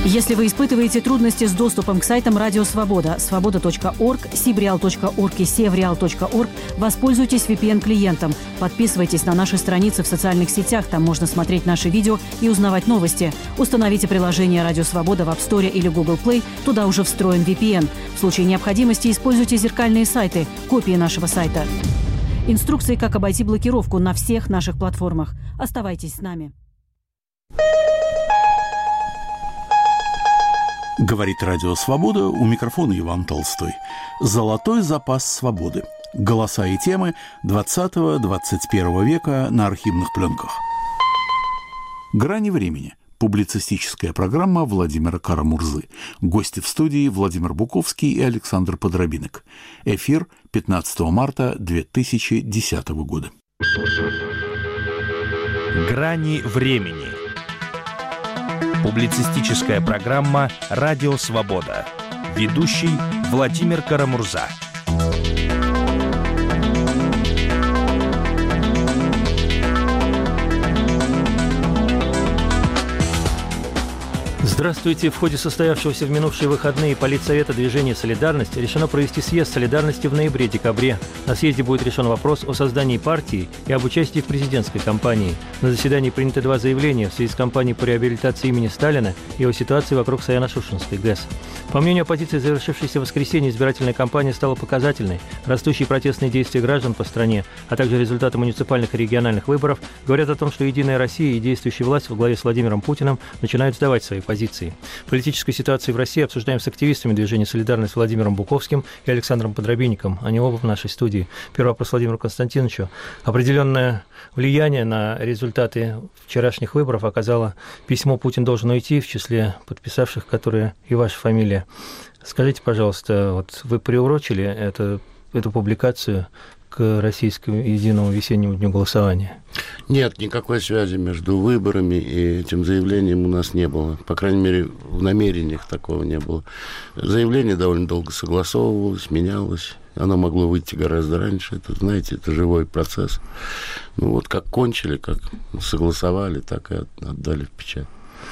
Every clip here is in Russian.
Если вы испытываете трудности с доступом к сайтам Радио Свобода, свобода.орг, sibreal.org и sevreal.org, воспользуйтесь VPN-клиентом. Подписывайтесь на наши страницы в социальных сетях, там можно смотреть наши видео и узнавать новости. Установите приложение Радио Свобода в App Store или Google Play, туда уже встроен VPN. В случае необходимости используйте зеркальные сайты, копии нашего сайта. Инструкции, как обойти блокировку на всех наших платформах. Оставайтесь с нами. Говорит Радио Свобода, у микрофона Иван Толстой. Золотой запас свободы. Голоса и темы 20-21 века на архивных пленках. «Грани времени». Публицистическая программа Владимира Кара-Мурзы. Гости в студии Владимир Буковский и Александр Подробинок. Эфир 15 марта 2010 года. «Грани времени». Публицистическая программа «Радио Свобода». Ведущий Владимир Кара-Мурза. Здравствуйте. В ходе состоявшегося в минувшие выходные Политсовета движения «Солидарность» решено провести съезд «Солидарности» в ноябре-декабре. На съезде будет решен вопрос о создании партии и об участии в президентской кампании. На заседании приняты два заявления в связи с кампанией по реабилитации имени Сталина и о ситуации вокруг Саяно-Шушенской ГЭС. По мнению оппозиции, завершившаяся в воскресенье избирательная кампания стала показательной. Растущие протестные действия граждан по стране, а также результаты муниципальных и региональных выборов говорят о том, что «Единая Россия» и действующая власть во главе с Владимиром Путиным начинают сдавать свои позиции. Политической ситуации в России обсуждаем с активистами движения «Солидарность» Владимиром Буковским и Александром Подробинником. Они оба в нашей студии. Первый вопрос Владимиру Константиновичу. Определенное влияние на результаты вчерашних выборов оказало письмо «Путин должен уйти», в числе подписавших, которые и ваша фамилия. Скажите, пожалуйста, вот вы приурочили эту публикацию к российскому единому весеннему дню голосования? Нет, никакой связи между выборами и этим заявлением у нас не было. По крайней мере, в намерениях такого не было. Заявление довольно долго согласовывалось, менялось. Оно могло выйти гораздо раньше. Это, знаете, это живой процесс. Ну вот как кончили, как согласовали, так и отдали в печать.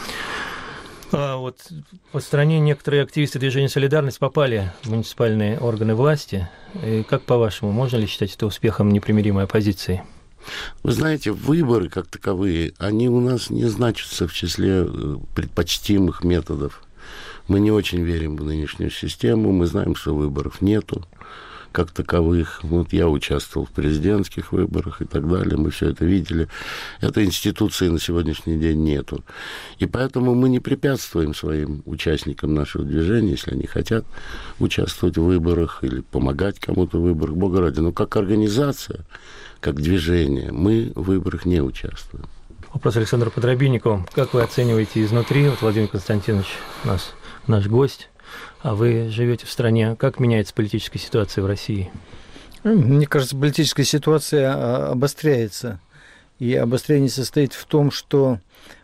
А вот по стране некоторые активисты движения «Солидарность» попали в муниципальные органы власти. И как, по-вашему, можно ли считать это успехом непримиримой оппозиции? Вы знаете, выборы как таковые, они у нас не значатся в числе предпочтимых методов. Мы не очень верим в нынешнюю систему, мы знаем, что выборов нету как таковых. Вот я участвовал в президентских выборах и так далее, мы все это видели. Этой институции на сегодняшний день нету. И поэтому мы не препятствуем своим участникам нашего движения, если они хотят участвовать в выборах или помогать кому-то в выборах, Бога ради. Но как организация, как движение, мы в выборах не участвуем. Вопрос Александру Подробиннику. Как вы оцениваете изнутри, вот Владимир Константинович, наш гость, а вы живете в стране, как меняется политическая ситуация в России? Мне кажется, политическая ситуация обостряется. И обострение состоит в том, что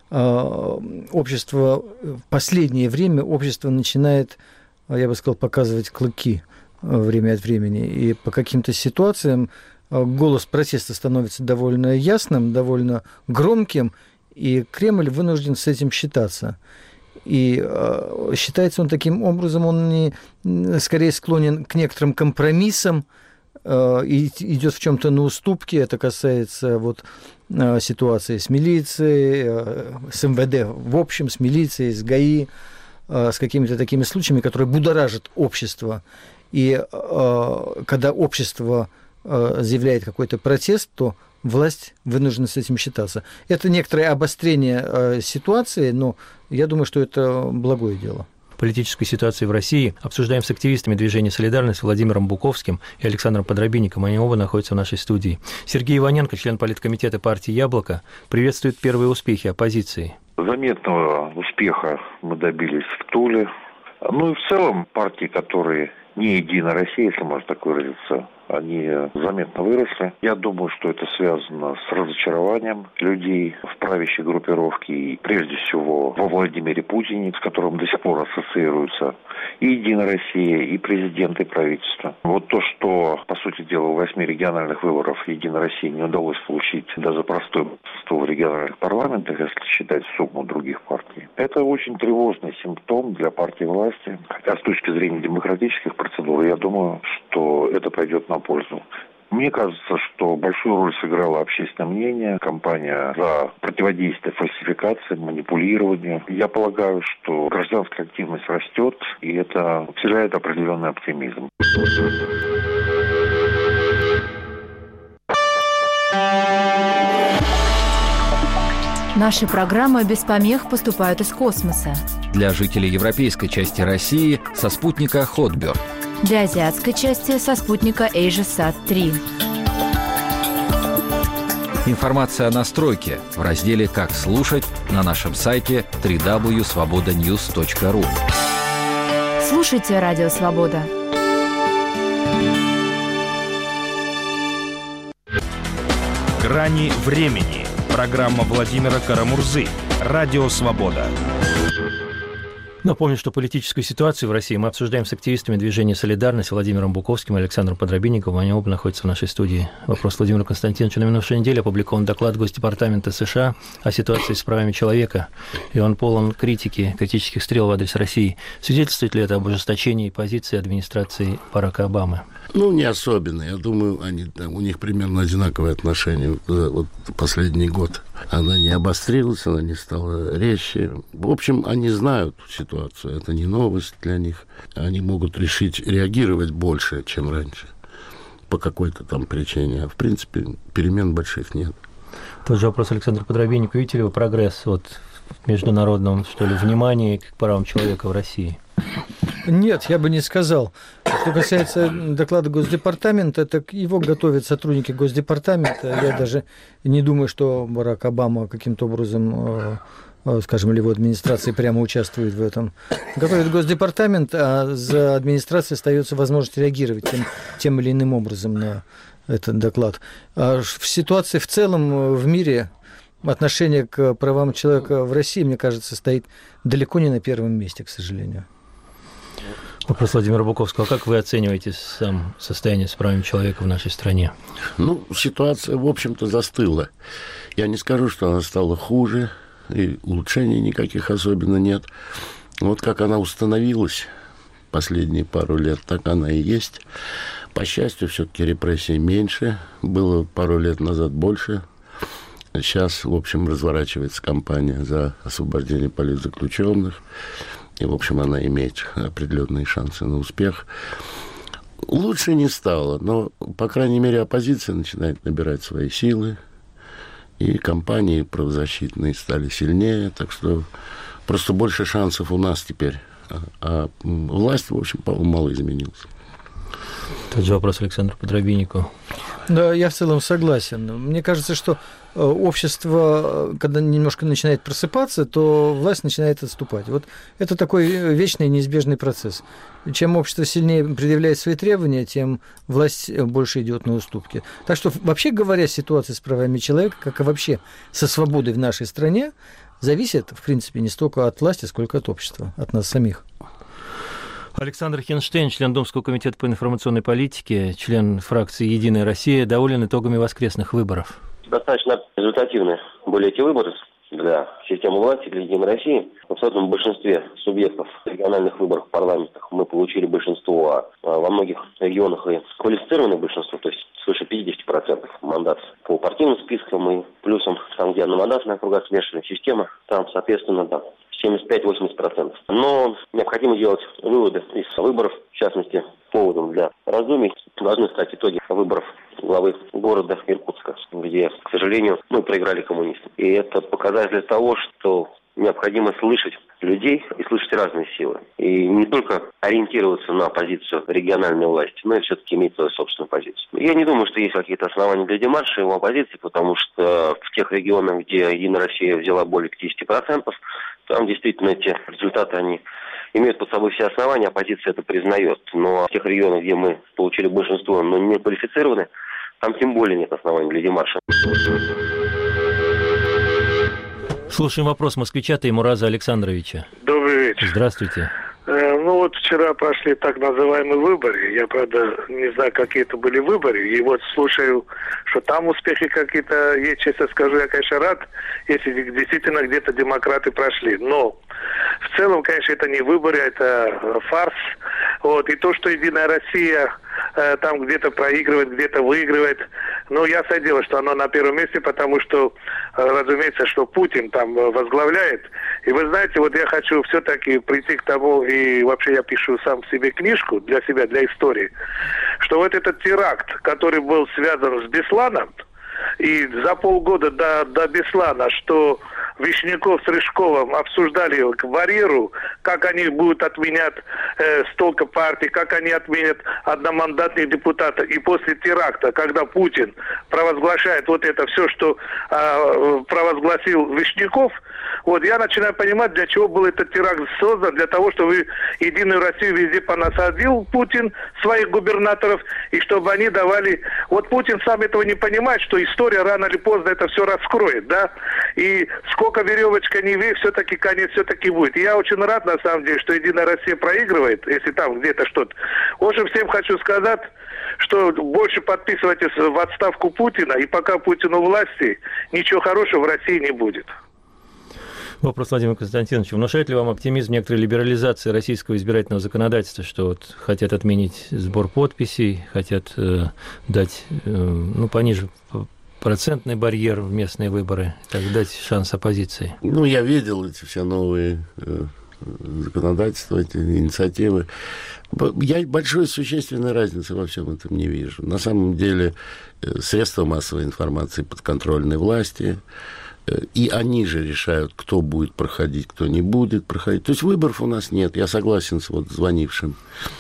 общество в последнее время начинает, я бы сказал, показывать клыки время от времени. И по каким-то ситуациям голос протеста становится довольно ясным, довольно громким, и Кремль вынужден с этим считаться. И считается он таким образом, он скорее склонен к некоторым компромиссам и идет в чем-то на уступки. Это касается ситуации с милицией, с МВД в общем, с милицией, с ГАИ, с какими-то такими случаями, которые будоражат общество. И когда общество заявляет какой-то протест, то власть вынуждена с этим считаться. Это некоторое обострение ситуации, но я думаю, что это благое дело. Политической ситуации в России обсуждаем с активистами движения «Солидарность» Владимиром Буковским и Александром Подробинником. Они оба находятся в нашей студии. Сергей Иваненко, член политкомитета партии «Яблоко», приветствует первые успехи оппозиции. Заметного успеха мы добились в Туле. Ну и в целом партии, которые не «Единая Россия», если можно так выразиться, они заметно выросли. Я думаю, что это связано с разочарованием людей в правящей группировке и прежде всего во Владимире Путине, с которым до сих пор ассоциируются и «Единая Россия», и президент, и правительство. Вот то, что, по сути дела, у 8 региональных выборов «Единой России» не удалось получить даже простое большинство в региональных парламентах, если считать сумму других партий. Это очень тревожный симптом для партии власти. Хотя с точки зрения демократических процедур, я думаю, что это пойдет на пользу. Мне кажется, что большую роль сыграло общественное мнение, кампания за противодействие фальсификации, манипулированию. Я полагаю, что гражданская активность растет, и это вселяет определенный оптимизм. Наши программы без помех поступают из космоса. Для жителей европейской части России со спутника Hotbird. Для азиатской части со спутника AsiaSat-3. Информация о настройке в разделе «Как слушать» на нашем сайте www.svobodanews.ru. Слушайте Радио Свобода. «Грани времени». Программа Владимира Карамурзы. Радио Свобода. Напомню, что политическую ситуацию в России мы обсуждаем с активистами движения «Солидарность» Владимиром Буковским и Александром Подробинниковым. Они оба находятся в нашей студии. Вопрос Владимиру Константиновичу. На минувшей неделе опубликован доклад Госдепартамента США о ситуации с правами человека. И он полон критики, критических стрел в адрес России. Свидетельствует ли это об ужесточении позиции администрации Барака Обамы? Не особенно. Я думаю, у них примерно одинаковые отношения. Вот последний год она не обострилась, она не стала резче. В общем, они знают ситуацию. Это не новость для них. Они могут решить реагировать больше, чем раньше. По какой-то там причине. А в принципе, перемен больших нет. Тот же вопрос Александру Подробинникову. Видите ли вы прогресс в международном, внимании к правам человека в России? Нет, я бы не сказал. Что касается доклада Госдепартамента, это его готовят сотрудники Госдепартамента. Я даже не думаю, что Барак Обама каким-то образом, скажем, или его администрация прямо участвует в этом. Готовит Госдепартамент, а за администрацией остается возможность реагировать тем или иным образом на этот доклад. А в ситуации в целом в мире отношение к правам человека в России, мне кажется, стоит далеко не на первом месте, к сожалению. Вопрос Владимира Буковского. Как вы оцениваете состояние с правами человека в нашей стране? Ситуация, в общем-то, застыла. Я не скажу, что она стала хуже, и улучшений никаких особенно нет. Вот как она установилась последние пару лет, так она и есть. По счастью, все-таки репрессий меньше. Было пару лет назад больше. Сейчас, в общем, разворачивается кампания за освобождение политзаключенных. И, в общем, она имеет определенные шансы на успех. Лучше не стало, но, по крайней мере, оппозиция начинает набирать свои силы. И кампании правозащитные стали сильнее. Так что просто больше шансов у нас теперь. А власть, в общем, мало изменилась. Тот же вопрос Александру Подробинникову. Да, я в целом согласен. Мне кажется, что общество, когда немножко начинает просыпаться, то власть начинает отступать. Вот это такой вечный неизбежный процесс. Чем общество сильнее предъявляет свои требования, тем власть больше идет на уступки. Так что, вообще говоря, ситуация с правами человека, как и вообще со свободой в нашей стране, зависит, в принципе, не столько от власти, сколько от общества, от нас самих. Александр Хинштейн, член Думского комитета по информационной политике, член фракции «Единая Россия», доволен итогами воскресных выборов. Достаточно результативны были эти выборы для системы власти, для «Единой России». В абсолютном большинстве субъектов региональных выборов в парламентах мы получили большинство, а во многих регионах и квалифицированное большинство, то есть свыше 50% мандатов по партийным спискам и плюсом там, где одномандатная округа, смешанная система, там, соответственно, 75-80%. Но необходимо делать выводы из выборов, в частности, поводом для раздумий должны стать итоги выборов главы города Иркутска, где, к сожалению, мы проиграли коммунистам. И это показатель того, что необходимо слышать людей и слышать разные силы. И не только ориентироваться на позицию региональной власти, но и все-таки иметь свою собственную позицию. Я не думаю, что есть какие-то основания для демарша его оппозиции, потому что в тех регионах, где «Единая Россия» взяла более 50%, там действительно эти результаты, они имеют под собой все основания, оппозиция это признает. Но в тех регионах, где мы получили большинство, но не квалифицированы, там тем более нет оснований для демарша. Слушаем вопрос москвича Таймураза Александровича. Добрый вечер. Здравствуйте. Вчера прошли так называемые выборы. Я, правда, не знаю, какие это были выборы. И вот слушаю, что там успехи какие-то есть. Честно скажу, я, конечно, рад, если действительно где-то демократы прошли. Но целом, конечно, это не выборы, это фарс. Вот. И то, что «Единая Россия» там где-то проигрывает, где-то выигрывает, ну, ясное дело, что оно на первом месте, потому что, разумеется, что Путин там возглавляет. И вы знаете, вот я хочу все-таки прийти к тому, и вообще я пишу сам себе книжку для себя, для истории, что вот этот теракт, который был связан с Бесланом, и за полгода до Беслана, что Вишняков с Рыжковым обсуждали барьеру, как они будут отменять столько партий, как они отменят одномандатных депутатов. И после теракта, когда Путин провозглашает вот это все, что провозгласил Вишняков, вот я начинаю понимать, для чего был этот теракт создан, для того, чтобы Единую Россию везде понасадил Путин своих губернаторов, и чтобы они давали... Вот Путин сам этого не понимает, что история рано или поздно это все раскроет, да, и сколько веревочка не вей, все-таки конец все-таки будет. И я очень рад, на самом деле, что Единая Россия проигрывает, если там где-то что-то. В общем, всем хочу сказать, что больше подписывайтесь в отставку Путина, и пока Путин у власти, ничего хорошего в России не будет. Вопрос Владимиру Константиновичу. Внушает ли вам оптимизм некоторой либерализации российского избирательного законодательства, что вот хотят отменить сбор подписей, хотят дать пониже процентный барьер в местные выборы, так дать шанс оппозиции? Ну, я видел эти все новые законодательства, эти инициативы. Я большой существенной разницы во всем этом не вижу. На самом деле средства массовой информации подконтрольной власти, и они же решают, кто будет проходить, кто не будет проходить. То есть выборов у нас нет. Я согласен с вот звонившим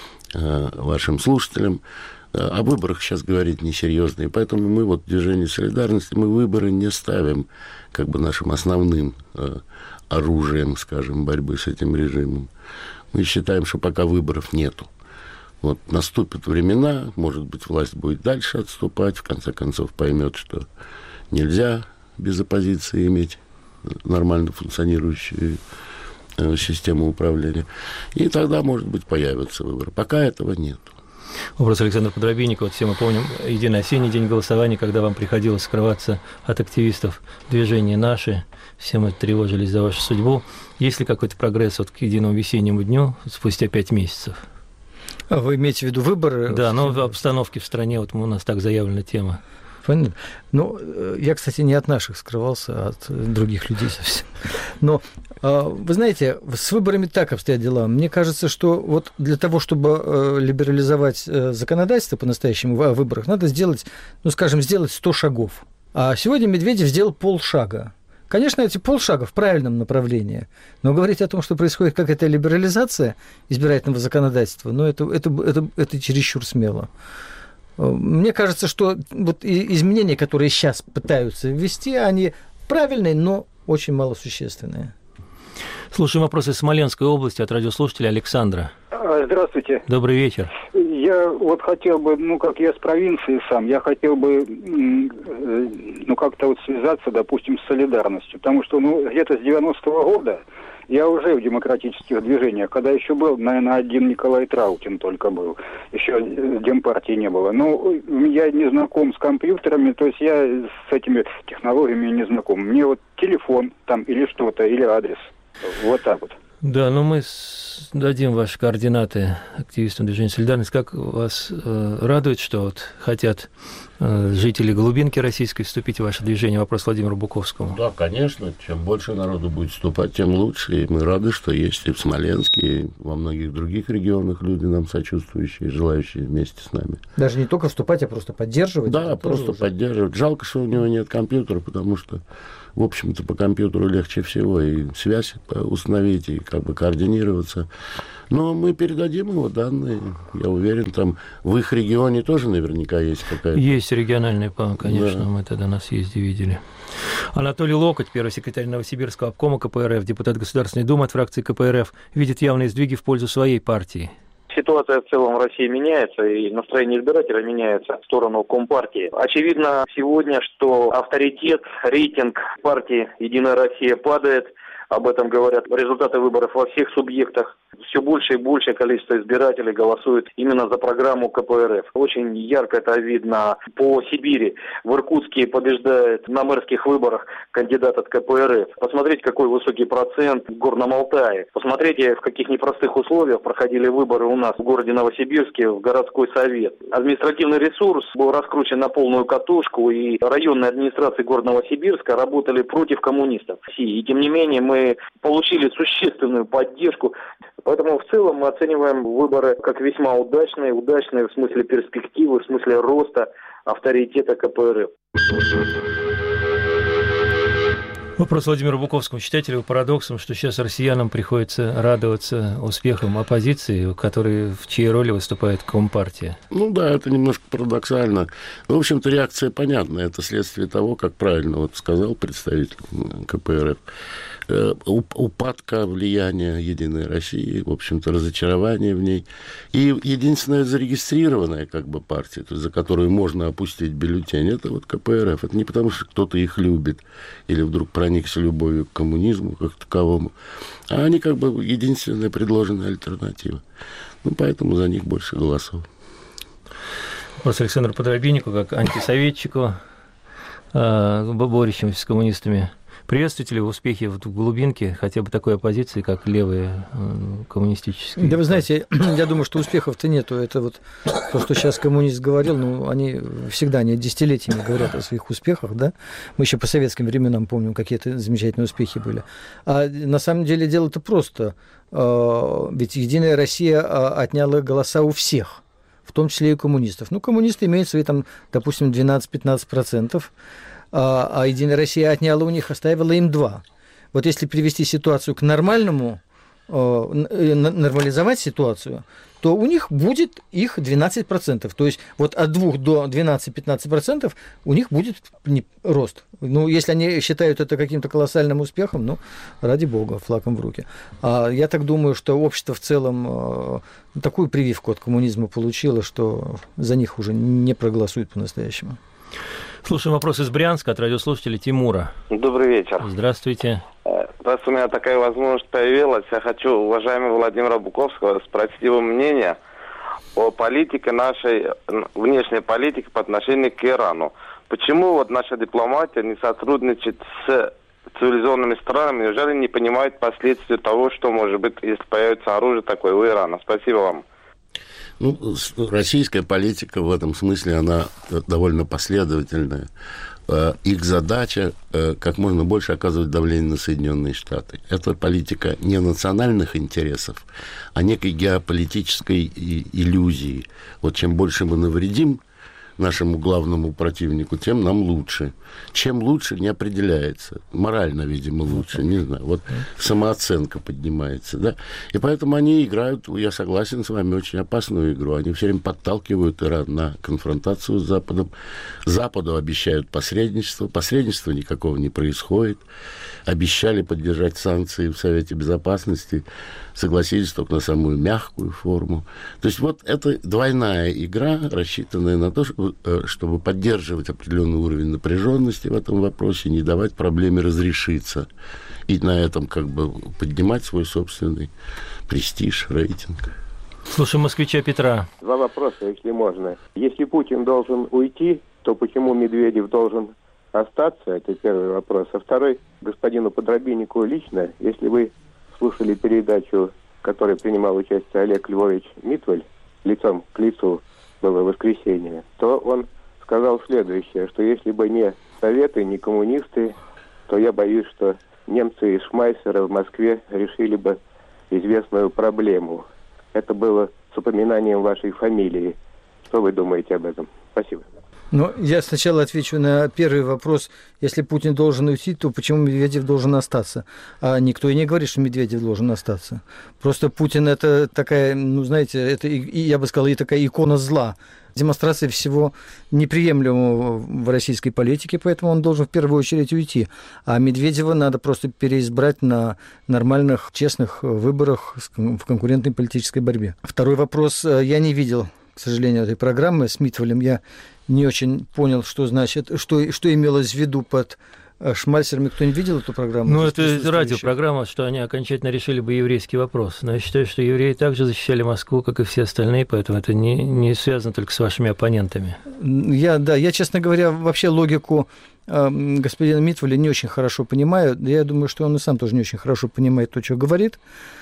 вашим слушателям. О выборах сейчас говорить несерьезно. И поэтому мы, вот движение солидарности, мы выборы не ставим как бы нашим основным оружием, скажем, борьбы с этим режимом. Мы считаем, что пока выборов нету. Вот наступят времена, может быть, власть будет дальше отступать, в конце концов поймет, что нельзя без оппозиции иметь нормально функционирующую систему управления. И тогда, может быть, появятся выборы. Пока этого нет. Вопрос Александра Подробинникова. Вот все мы помним единый осенний день голосования, когда вам приходилось скрываться от активистов движения «Наши». Все мы тревожились за вашу судьбу. Есть ли какой-то прогресс вот к единому весеннему дню спустя 5 месяцев? А вы имеете в виду выборы? Да, но в обстановке в стране, вот у нас так заявлена тема. Понятно. Ну, я, кстати, не от наших скрывался, а от других людей совсем. Но, вы знаете, с выборами так обстоят дела. Мне кажется, что вот для того, чтобы либерализовать законодательство по-настоящему о выборах, надо сделать, сделать 100 шагов. А сегодня Медведев сделал полшага. Конечно, эти полшага в правильном направлении, но говорить о том, что происходит какая-то либерализация избирательного законодательства, это чересчур смело. Мне кажется, что вот изменения, которые сейчас пытаются ввести, они правильные, но очень малосущественные. Слушаем вопросы из Смоленской области от радиослушателя Александра. Здравствуйте. Добрый вечер. Я вот хотел бы, как я с провинции сам, я хотел бы, как-то вот связаться, допустим, с солидарностью. Потому что, где-то с 90-го года я уже в демократических движениях, когда еще был, наверное, один Николай Траутин только был, еще Демпартии не было. Но я не знаком с компьютерами, то есть я с этими технологиями не знаком. Мне вот телефон там или что-то, или адрес, вот так вот. Да, мы дадим ваши координаты активистам движения «Солидарность». Как вас радует, что вот хотят жители Голубинки российской вступить в ваше движение? Вопрос Владимиру Буковскому. Да, конечно. Чем больше народу будет вступать, тем лучше. И мы рады, что есть и в Смоленске, и во многих других регионах люди нам сочувствующие, желающие вместе с нами. Даже не только вступать, а просто поддерживать? Да, просто поддерживать. Жалко, что у него нет компьютера, потому что, в общем-то, по компьютеру легче всего и связь установить, и координироваться. Но мы передадим его данные. Я уверен, там в их регионе тоже наверняка есть какая-то... Есть региональный план, конечно, да. Мы тогда на съезде видели. Анатолий Локоть, первый секретарь Новосибирского обкома КПРФ, депутат Государственной Думы от фракции КПРФ, видит явные сдвиги в пользу своей партии. Ситуация в целом в России меняется, и настроение избирателя меняется в сторону Компартии. Очевидно сегодня, что авторитет, рейтинг партии «Единая Россия» падает. об этом говорят результаты выборов во всех субъектах. Все больше и большее количество избирателей голосует именно за программу КПРФ. Очень ярко это видно по Сибири. В Иркутске побеждает на мэрских выборах кандидат от КПРФ. Посмотрите, какой высокий процент в Горном Алтае. Посмотрите, в каких непростых условиях проходили выборы у нас в городе Новосибирске, в городской совет. Административный ресурс был раскручен на полную катушку, и районные администрации города Новосибирска работали против коммунистов. И тем не менее мы получили существенную поддержку. Поэтому в целом мы оцениваем выборы как весьма удачные в смысле перспективы, в смысле роста авторитета КПРФ. Вопрос Владимиру Буковскому. Считаете ли вы парадоксом, что сейчас россиянам приходится радоваться успехам оппозиции, в чьей роли выступает Компартия? Ну да, это немножко парадоксально. Но, в общем-то, реакция понятна. Это следствие того, как правильно сказал представитель КПРФ. Упадка влияния «Единой России», в общем-то, разочарование в ней. И единственная зарегистрированная партия, то есть за которую можно опустить бюллетень, это КПРФ. Это не потому, что кто-то их любит или вдруг проникся любовью к коммунизму как таковому, а они единственная предложенная альтернатива. Поэтому за них больше голосов. Вопрос Александру Подробиннику, как антисоветчику, борющемуся с коммунистами. Приветствуете ли вы успехи в глубинке хотя бы такой оппозиции, как левые коммунистические? Да вы знаете, я думаю, что успехов-то нету. Это то, что сейчас коммунист говорил, они всегда, они десятилетиями говорят о своих успехах, да? Мы еще по советским временам помним, какие-то замечательные успехи были. А на самом деле дело-то просто. Ведь «Единая Россия» отняла голоса у всех, в том числе и у коммунистов. Коммунисты имеют свои, допустим, 12-15%. А «Единая Россия» отняла у них, оставила им 2. Вот если привести ситуацию к нормальному, нормализовать ситуацию, то у них будет их 12%. То есть от 2 до 12-15% у них будет рост. Если они считают это каким-то колоссальным успехом, ради бога, флаг им в руки. А я так думаю, что общество в целом такую прививку от коммунизма получило, что за них уже не проголосуют по-настоящему. Слушаем вопрос из Брянска от радиослушателя Тимура. Добрый вечер. Здравствуйте. Раз у меня такая возможность появилась, я хочу уважаемого Владимира Буковского спросить его мнение о политике нашей, внешней политике по отношению к Ирану. Почему наша дипломатия не сотрудничает с цивилизованными странами? Неужели не понимают последствия того, что может быть, если появится оружие такое у Ирана? Спасибо вам. Российская политика в этом смысле, она довольно последовательная. Их задача как можно больше оказывать давление на Соединенные Штаты. Это политика не национальных интересов, а некой геополитической иллюзии. Чем больше мы навредим нашему главному противнику, тем нам лучше. Чем лучше, не определяется. Морально, видимо, лучше, не знаю. Самооценка поднимается, да. И поэтому они играют, я согласен с вами, очень опасную игру. Они все время подталкивают Иран на конфронтацию с Западом. Западу обещают посредничество. Посредничества никакого не происходит. Обещали поддержать санкции в Совете Безопасности. Согласились только на самую мягкую форму. То есть это двойная игра, рассчитанная на то, чтобы поддерживать определенный уровень напряженности в этом вопросе, не давать проблеме разрешиться. И на этом поднимать свой собственный престиж, рейтинг. Слушаем москвича Петра. 2 вопроса, если можно. Если Путин должен уйти, то почему Медведев должен остаться? Это первый вопрос. А второй, господину Подробиннику лично, если вы слушали передачу, в которой принимал участие Олег Львович Митваль, лицом к лицу было воскресенье, то он сказал следующее, что если бы не Советы, не коммунисты, то я боюсь, что немцы из Шмайсера в Москве решили бы известную проблему. Это было с упоминанием вашей фамилии. Что вы думаете об этом? Спасибо. Я сначала отвечу на первый вопрос. Если Путин должен уйти, то почему Медведев должен остаться? А никто и не говорит, что Медведев должен остаться. Просто Путин – это такая, это, я бы сказал, и такая икона зла. Демонстрация всего неприемлемого в российской политике, поэтому он должен в первую очередь уйти. А Медведева надо просто переизбрать на нормальных, честных выборах в конкурентной политической борьбе. Второй вопрос. Я не видел, к сожалению, этой программы с Митвалем. Я не очень понял, что значит, что имелось в виду под Шмальцерами кто-нибудь видел эту программу? Ну, это радиопрограмма, что они окончательно решили бы еврейский вопрос. Но я считаю, что евреи также защищали Москву, как и все остальные, поэтому это не связано только с вашими оппонентами. Я, честно говоря, вообще логику господина Митволя не очень хорошо понимаю. Я думаю, что он и сам тоже не очень хорошо понимает то, что говорит.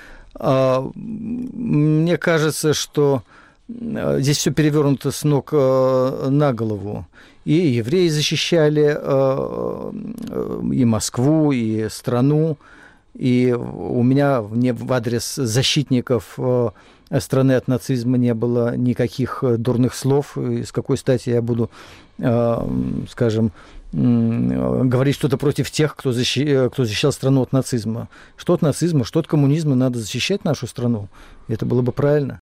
Мне кажется, что здесь все перевернуто с ног на голову. И евреи защищали и Москву, и страну. И у меня в адрес защитников страны от нацизма не было никаких дурных слов. И с какой стати я буду, скажем, говорить что-то против тех, кто защищал страну от нацизма. Что от нацизма, что от коммунизма, надо защищать нашу страну. Это было бы правильно.